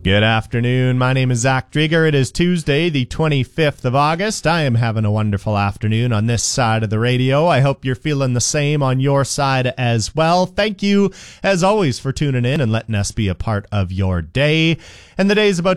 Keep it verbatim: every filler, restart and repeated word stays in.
Good afternoon. My name is Zach Drieger. It is Tuesday, the twenty-fifth of August. I am having a wonderful afternoon on this side of the radio. I hope you're feeling the same on your side as well. Thank you, as always, for tuning in and letting us be a part of your day. And the day's about